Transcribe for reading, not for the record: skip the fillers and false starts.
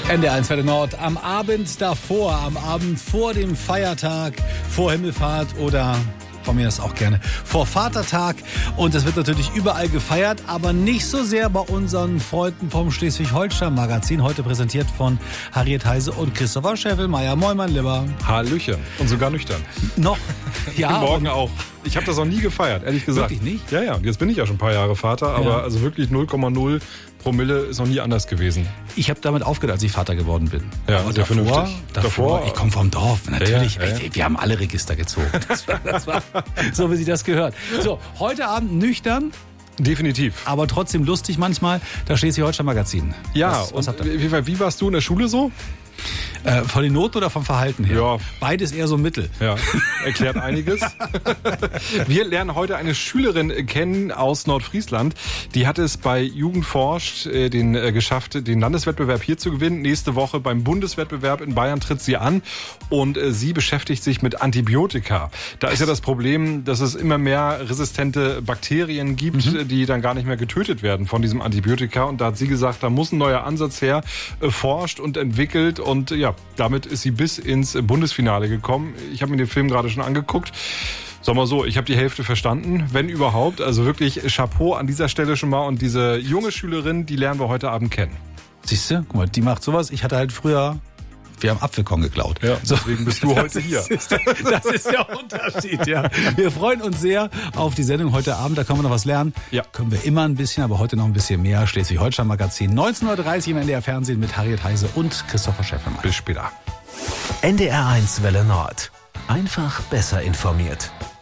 NDR1 Welle Nord am Abend davor, am Abend vor dem Feiertag, vor Himmelfahrt oder von mir ist auch gerne vor Vatertag. Und das wird natürlich überall gefeiert, aber nicht so sehr bei unseren Freunden vom Schleswig-Holstein-Magazin. Heute präsentiert von Harriet Heise und Christopher Scheffelmeier. Moin, mein Lieber. Hallöchen. Und sogar nüchtern. Noch? Ja. Morgen auch. Ich habe das noch nie gefeiert, ehrlich gesagt. Wirklich nicht? Ja. Und jetzt bin ich ja schon ein paar Jahre Vater, aber also wirklich 0,0 Promille ist noch nie anders gewesen. Ich habe damit aufgehört, als ich Vater geworden bin. Ja, aber sehr vernünftig. Davor, ich komme vom Dorf, natürlich. Ja. Wir haben alle Register gezogen. Das war so, wie sich das gehört. So, heute Abend nüchtern. Definitiv. Aber trotzdem lustig manchmal. Da Schleswig-Holstein-Magazin. Ja, was habt ihr? Wie warst du in der Schule so? Von den Noten oder vom Verhalten her? Ja. Beides eher so mittel. Ja, erklärt einiges. Wir lernen heute eine Schülerin kennen aus Nordfriesland. Die hat es bei Jugendforscht geschafft, den Landeswettbewerb hier zu gewinnen. Nächste Woche beim Bundeswettbewerb in Bayern tritt sie an und sie beschäftigt sich mit Antibiotika. Da ist ja das Problem, dass es immer mehr resistente Bakterien gibt, die dann gar nicht mehr getötet werden von diesem Antibiotika. Und da hat sie gesagt, da muss ein neuer Ansatz her, forscht und entwickelt. Und ja, damit ist sie bis ins Bundesfinale gekommen. Ich habe mir den Film gerade schon angeguckt. Sag mal so, ich habe die Hälfte verstanden, wenn überhaupt. Also wirklich Chapeau an dieser Stelle schon mal. Und diese junge Schülerin, die lernen wir heute Abend kennen. Siehst du? Guck mal, die macht sowas. Ich hatte halt früher... Wir haben Apfelkorn geklaut. Ja, deswegen bist du heute hier. Das ist der Unterschied, ja. Wir freuen uns sehr auf die Sendung heute Abend. Da können wir noch was lernen. Ja. Können wir immer ein bisschen, aber heute noch ein bisschen mehr. Schleswig-Holstein-Magazin. 19:30 Uhr im NDR-Fernsehen mit Harriet Heise und Christopher Scheffelmeier. Bis später. NDR1 Welle Nord. Einfach besser informiert.